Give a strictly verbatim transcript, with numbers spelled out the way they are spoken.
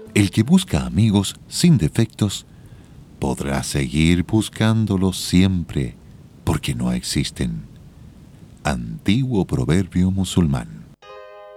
El que busca amigos sin defectos podrá seguir buscándolos siempre, porque no existen. Antiguo proverbio musulmán.